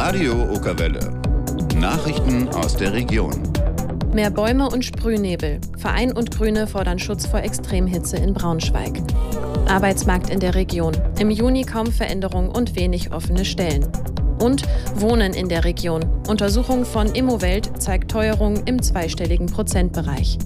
Radio Okerwelle. Nachrichten aus der Region. Mehr Bäume und Sprühnebel. Verein und Grüne fordern Schutz vor Extremhitze in Braunschweig. Arbeitsmarkt in der Region. Im Juni kaum Veränderung und wenig offene Stellen. Und Wohnen in der Region. Untersuchung von Immowelt zeigt Teuerung im zweistelligen Prozentbereich.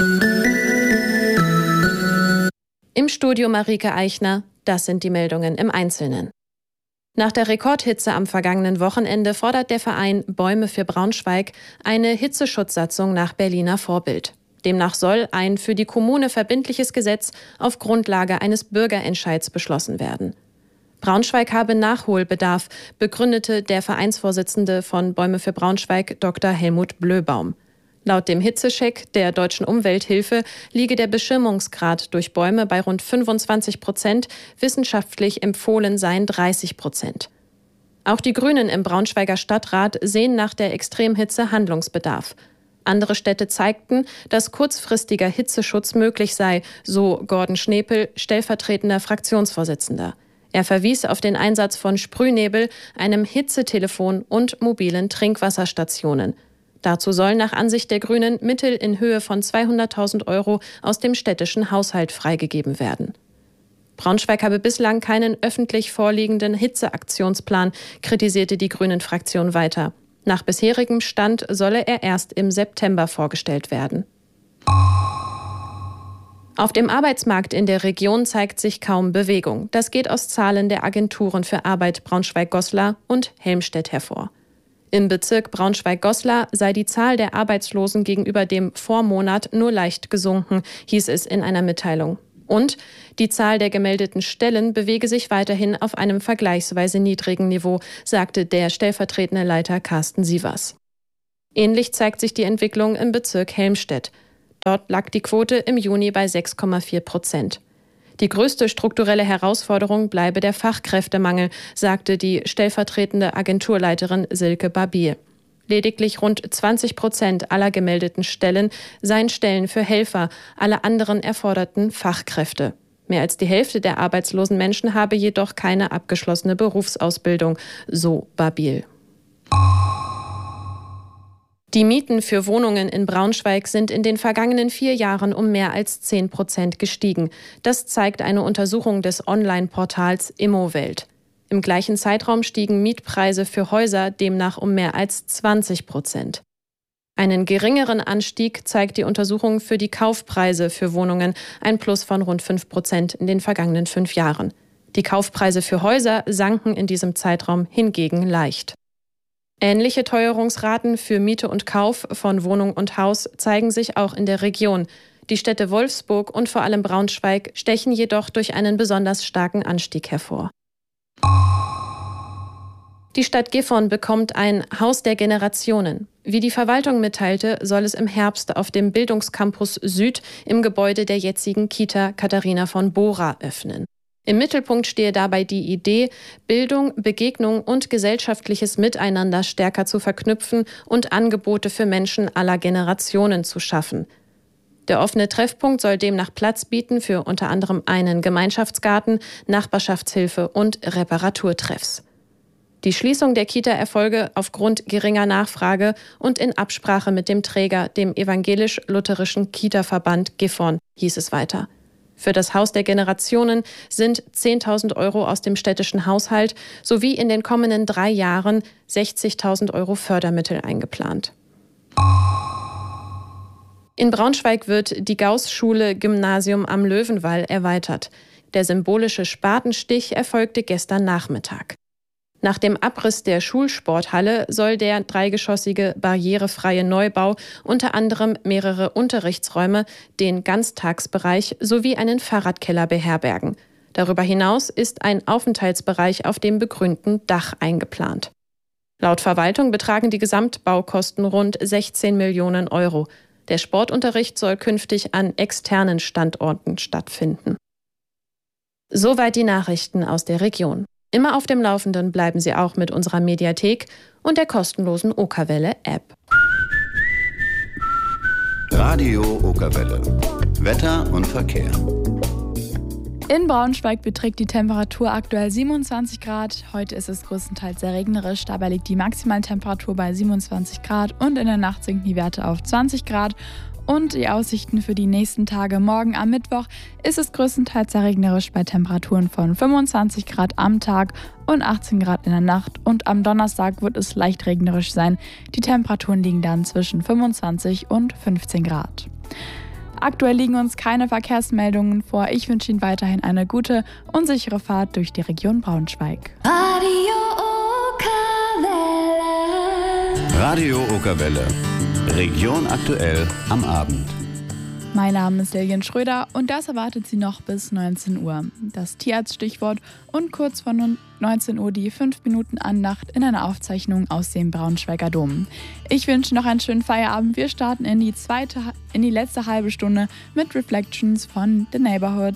Im Studio Marike Eichner. Das sind die Meldungen im Einzelnen. Nach der Rekordhitze am vergangenen Wochenende fordert der Verein Bäume für Braunschweig eine Hitzeschutzsatzung nach Berliner Vorbild. Demnach soll ein für die Kommune verbindliches Gesetz auf Grundlage eines Bürgerentscheids beschlossen werden. Braunschweig habe Nachholbedarf, begründete der Vereinsvorsitzende von Bäume für Braunschweig, Dr. Helmut Blöbaum. Laut dem Hitzecheck der Deutschen Umwelthilfe liege der Beschirmungsgrad durch Bäume bei rund 25%, wissenschaftlich empfohlen seien 30%. Auch die Grünen im Braunschweiger Stadtrat sehen nach der Extremhitze Handlungsbedarf. Andere Städte zeigten, dass kurzfristiger Hitzeschutz möglich sei, so Gordon Schnepel, stellvertretender Fraktionsvorsitzender. Er verwies auf den Einsatz von Sprühnebel, einem Hitzetelefon und mobilen Trinkwasserstationen. Dazu sollen nach Ansicht der Grünen Mittel in Höhe von 200.000 € aus dem städtischen Haushalt freigegeben werden. Braunschweig habe bislang keinen öffentlich vorliegenden Hitzeaktionsplan, kritisierte die Grünen-Fraktion weiter. Nach bisherigem Stand solle er erst im September vorgestellt werden. Auf dem Arbeitsmarkt in der Region zeigt sich kaum Bewegung. Das geht aus Zahlen der Agenturen für Arbeit Braunschweig-Goslar und Helmstedt hervor. Im Bezirk Braunschweig-Goslar sei die Zahl der Arbeitslosen gegenüber dem Vormonat nur leicht gesunken, hieß es in einer Mitteilung. Und die Zahl der gemeldeten Stellen bewege sich weiterhin auf einem vergleichsweise niedrigen Niveau, sagte der stellvertretende Leiter Carsten Sievers. Ähnlich zeigt sich die Entwicklung im Bezirk Helmstedt. Dort lag die Quote im Juni bei 6,4%. Die größte strukturelle Herausforderung bleibe der Fachkräftemangel, sagte die stellvertretende Agenturleiterin Silke Barbier. Lediglich rund 20% aller gemeldeten Stellen seien Stellen für Helfer, alle anderen erforderten Fachkräfte. Mehr als die Hälfte der arbeitslosen Menschen habe jedoch keine abgeschlossene Berufsausbildung, so Barbier. Die Mieten für Wohnungen in Braunschweig sind in den vergangenen 4 Jahren um mehr als 10% gestiegen. Das zeigt eine Untersuchung des Online-Portals Immowelt. Im gleichen Zeitraum stiegen Mietpreise für Häuser demnach um mehr als 20%. Einen geringeren Anstieg zeigt die Untersuchung für die Kaufpreise für Wohnungen, ein Plus von rund 5% in den vergangenen 5 Jahren. Die Kaufpreise für Häuser sanken in diesem Zeitraum hingegen leicht. Ähnliche Teuerungsraten für Miete und Kauf von Wohnung und Haus zeigen sich auch in der Region. Die Städte Wolfsburg und vor allem Braunschweig stechen jedoch durch einen besonders starken Anstieg hervor. Die Stadt Gifhorn bekommt ein Haus der Generationen. Wie die Verwaltung mitteilte, soll es im Herbst auf dem Bildungscampus Süd im Gebäude der jetzigen Kita Katharina von Bora öffnen. Im Mittelpunkt stehe dabei die Idee, Bildung, Begegnung und gesellschaftliches Miteinander stärker zu verknüpfen und Angebote für Menschen aller Generationen zu schaffen. Der offene Treffpunkt soll demnach Platz bieten für unter anderem einen Gemeinschaftsgarten, Nachbarschaftshilfe und Reparaturtreffs. Die Schließung der Kita erfolge aufgrund geringer Nachfrage und in Absprache mit dem Träger, dem evangelisch-lutherischen Kita-Verband Gifhorn, hieß es weiter. Für das Haus der Generationen sind 10.000 € aus dem städtischen Haushalt sowie in den kommenden 3 Jahren 60.000 € Fördermittel eingeplant. In Braunschweig wird die Gauß-Schule Gymnasium am Löwenwall erweitert. Der symbolische Spatenstich erfolgte gestern Nachmittag. Nach dem Abriss der Schulsporthalle soll der dreigeschossige barrierefreie Neubau unter anderem mehrere Unterrichtsräume, den Ganztagsbereich sowie einen Fahrradkeller beherbergen. Darüber hinaus ist ein Aufenthaltsbereich auf dem begrünten Dach eingeplant. Laut Verwaltung betragen die Gesamtbaukosten rund 16 Millionen €. Der Sportunterricht soll künftig an externen Standorten stattfinden. Soweit die Nachrichten aus der Region. Immer auf dem Laufenden bleiben Sie auch mit unserer Mediathek und der kostenlosen Okerwelle-App. Radio Okerwelle. Wetter und Verkehr. In Braunschweig beträgt die Temperatur aktuell 27 Grad. Heute ist es größtenteils sehr regnerisch. Dabei liegt die Maximaltemperatur bei 27 Grad und in der Nacht sinken die Werte auf 20 Grad. Und die Aussichten für die nächsten Tage: morgen am Mittwoch ist es größtenteils sehr regnerisch bei Temperaturen von 25 Grad am Tag und 18 Grad in der Nacht. Und am Donnerstag wird es leicht regnerisch sein. Die Temperaturen liegen dann zwischen 25 und 15 Grad. Aktuell liegen uns keine Verkehrsmeldungen vor. Ich wünsche Ihnen weiterhin eine gute und sichere Fahrt durch die Region Braunschweig. Radio Okerwelle. Region aktuell am Abend. Mein Name ist Lilian Schröder und das erwartet Sie noch bis 19 Uhr. Das Tierarzt-Stichwort und kurz vor 19 Uhr die 5 Minuten Andacht in einer Aufzeichnung aus dem Braunschweiger Dom. Ich wünsche noch einen schönen Feierabend. Wir starten in die letzte halbe Stunde mit Reflections von The Neighborhood.